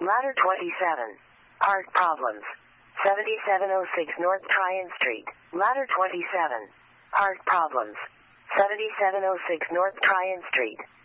Ladder 27. Heart problems. 7706 North Tryon Street. Ladder 27. Heart problems. 7706 North Tryon Street.